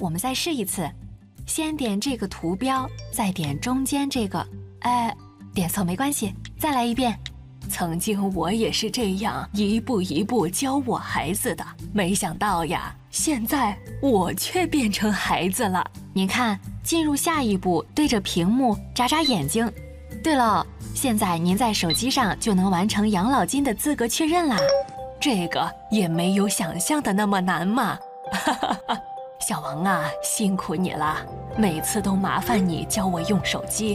我们再试一次，先点这个图标，再点中间这个。点错没关系，再来一遍。曾经我也是这样一步一步教我孩子的，没想到呀，现在我却变成孩子了。您看，进入下一步，对着屏幕眨眨眼睛。对了，现在您在手机上就能完成养老金的资格确认啦。这个也没有想象的那么难嘛。小王啊，辛苦你了，每次都麻烦你教我用手机。